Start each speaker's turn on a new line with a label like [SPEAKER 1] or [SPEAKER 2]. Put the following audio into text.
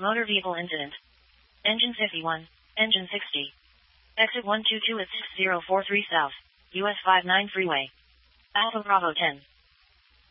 [SPEAKER 1] Motor vehicle incident. Engine 51. Engine 60. Exit 122 at 6043 South. US 59 Freeway. Alpha Bravo 10.